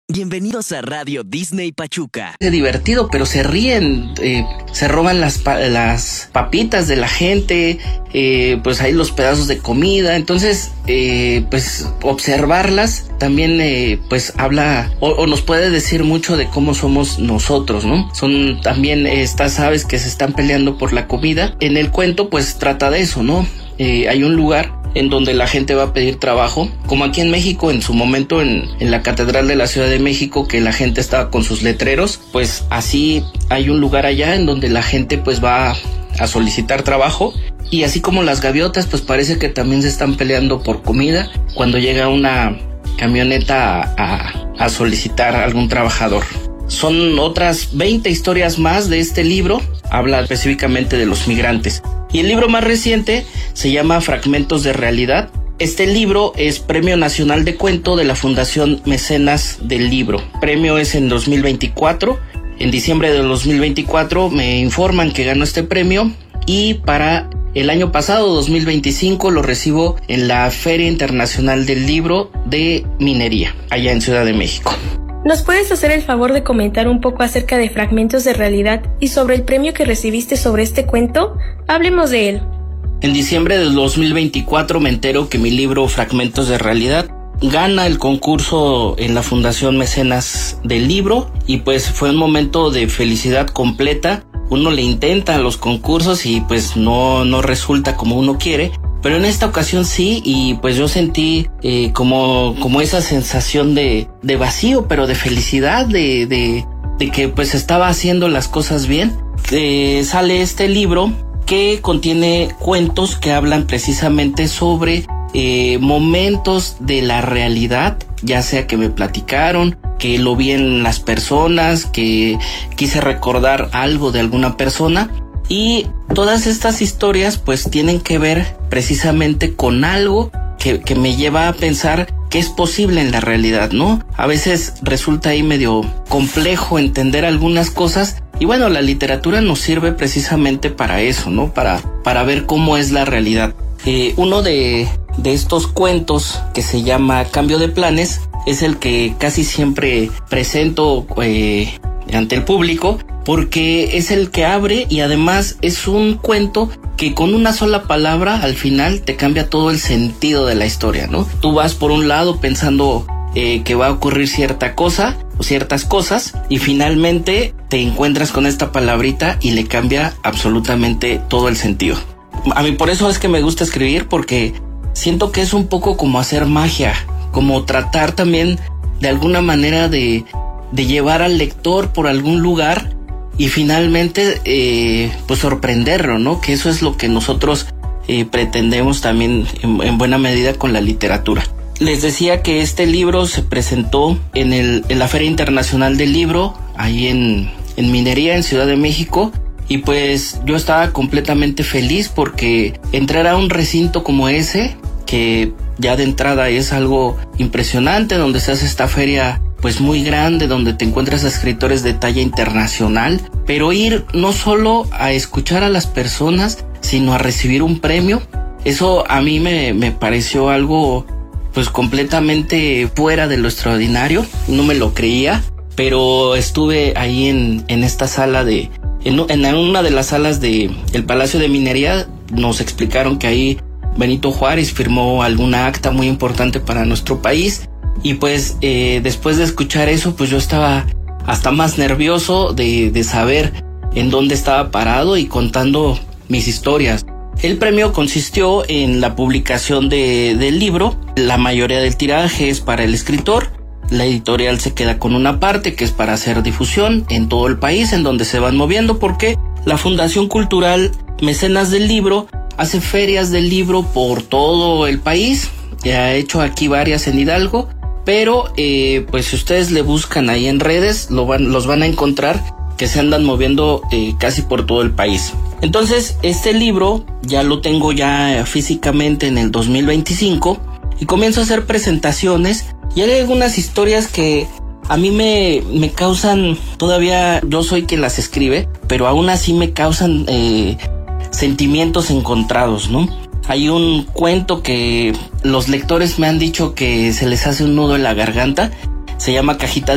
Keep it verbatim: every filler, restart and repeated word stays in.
Bienvenidos a Radio Disney Pachuca. Es divertido, pero se ríen, eh, se roban las, pa- las papitas de la gente, eh, pues hay los pedazos de comida. Entonces, eh, pues observarlas también, eh, pues habla o, o nos puede decir mucho de cómo somos nosotros, ¿no? Son también estas aves que se están peleando por la comida. En el cuento, pues trata de eso, ¿no? Eh, hay un lugar en donde la gente va a pedir trabajo, como aquí en México en su momento en, en la Catedral de la Ciudad de México, que la gente estaba con sus letreros, pues así hay un lugar allá en donde la gente pues va a solicitar trabajo, y así como las gaviotas pues parece que también se están peleando por comida cuando llega una camioneta a, a, a solicitar a algún trabajador. Son otras veinte historias más de este libro, habla específicamente de los migrantes. Y el libro más reciente se llama Fragmentos de Realidad. Este libro es Premio Nacional de Cuento de la Fundación Mecenas del Libro. Premio es en dos mil veinticuatro. En diciembre de dos mil veinticuatro me informan que ganó este premio, y para el año pasado, dos mil veinticinco, lo recibo en la Feria Internacional del Libro de Minería, allá en Ciudad de México. ¿Nos puedes hacer el favor de comentar un poco acerca de Fragmentos de Realidad y sobre el premio que recibiste sobre este cuento? Hablemos de él. En diciembre del dos mil veinticuatro me entero que mi libro Fragmentos de Realidad gana el concurso en la Fundación Mecenas del Libro, y pues fue un momento de felicidad completa. Uno le intenta a los concursos y pues no, no resulta como uno quiere, pero en esta ocasión sí, y pues yo sentí eh, como, como esa sensación de, de vacío, pero de felicidad, de, de, de que pues estaba haciendo las cosas bien. Eh, sale este libro que contiene cuentos que hablan precisamente sobre eh, momentos de la realidad, ya sea que me platicaron, que lo vi en las personas, que quise recordar algo de alguna persona. Y todas estas historias pues tienen que ver precisamente con algo que, que me lleva a pensar que es posible en la realidad, ¿no? A veces resulta ahí medio complejo entender algunas cosas, y bueno, la literatura nos sirve precisamente para eso, ¿no? Para, para ver cómo es la realidad. Eh, uno de, de estos cuentos, que se llama Cambio de Planes, es el que casi siempre presento eh, ante el público, porque es el que abre, y además es un cuento que con una sola palabra al final te cambia todo el sentido de la historia, ¿no? Tú vas por un lado pensando eh, que va a ocurrir cierta cosa o ciertas cosas, y finalmente te encuentras con esta palabrita y le cambia absolutamente todo el sentido. A mí por eso es que me gusta escribir, porque siento que es un poco como hacer magia, como tratar también de alguna manera de, de llevar al lector por algún lugar y finalmente eh, pues sorprenderlo, ¿no? Que eso es lo que nosotros eh, pretendemos también en, en buena medida con la literatura. Les decía que este libro se presentó en, el, en la Feria Internacional del Libro, ahí en, en Minería, en Ciudad de México, y pues yo estaba completamente feliz porque entrar a un recinto como ese, que ya de entrada es algo impresionante, donde se hace esta feria pues muy grande, donde te encuentras a escritores de talla internacional, pero ir no solo a escuchar a las personas, sino a recibir un premio, eso a mí me, me pareció algo pues completamente fuera de lo extraordinario. No me lo creía, pero estuve ahí en, en esta sala de, en, en una de las salas de el Palacio de Minería. Nos explicaron que ahí Benito Juárez firmó alguna acta muy importante para nuestro país. Y pues eh, después de escuchar eso, pues yo estaba hasta más nervioso de, de saber en dónde estaba parado y contando mis historias. El premio consistió en la publicación de, del libro. La mayoría del tiraje es para el escritor. La editorial se queda con una parte que es para hacer difusión en todo el país, en donde se van moviendo, porque la Fundación Cultural Mecenas del Libro hace ferias del libro por todo el país. Ya ha hecho aquí varias en Hidalgo. Pero eh, pues si ustedes le buscan ahí en redes, lo van, los van a encontrar, que se andan moviendo eh, casi por todo el país. Entonces este libro ya lo tengo ya físicamente en el dos mil veinticinco, y comienzo a hacer presentaciones, y hay algunas historias que a mí me, me causan, todavía yo soy quien las escribe, pero aún así me causan eh, sentimientos encontrados, ¿no? Hay un cuento que los lectores me han dicho que se les hace un nudo en la garganta, se llama Cajita